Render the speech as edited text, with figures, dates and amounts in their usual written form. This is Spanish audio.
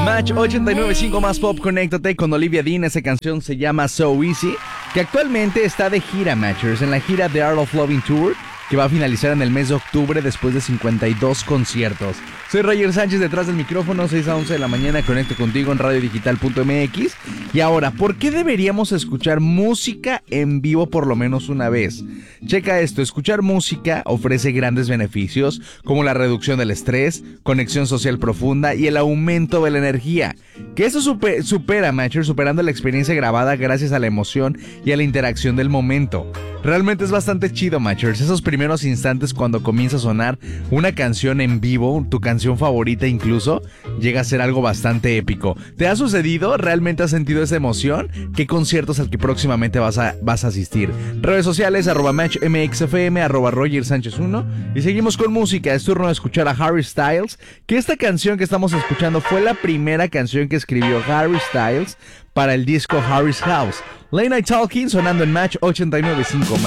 Match 89.5 más pop, conéctate con Olivia Dean. Esa canción se llama So Easy, que actualmente está de gira, Matchers, en la gira The Art of Loving Tour, que va a finalizar en el mes de octubre después de 52 conciertos. Soy Roger Sánchez, detrás del micrófono, 6 a 11 de la mañana, conecto contigo en radiodigital.mx. Y ahora, ¿por qué deberíamos escuchar música en vivo por lo menos una vez? Checa esto, escuchar música ofrece grandes beneficios, como la reducción del estrés, conexión social profunda y el aumento de la energía. Que eso supera, Matcher, superando la experiencia grabada gracias a la emoción y a la interacción del momento. Realmente es bastante chido, Matchers, esos primeros instantes cuando comienza a sonar una canción en vivo, tu canción favorita incluso, llega a ser algo bastante épico. ¿Te ha sucedido? ¿Realmente has sentido esa emoción? ¿Qué conciertos al que próximamente vas a asistir? Redes sociales, @MatchMXFM, @RogerSánchez1. Y seguimos con música. Es turno de escuchar a Harry Styles, que esta canción que estamos escuchando fue la primera canción que escribió Harry Styles para el disco Harry's House. Late Night Talking sonando en Match 89.5.